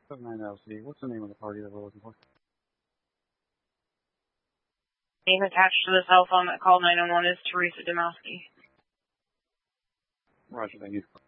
79LC. What's the name of the party that we're looking for? Name attached to the cell phone that called 911 is Teresa Demowski. Roger, thank you.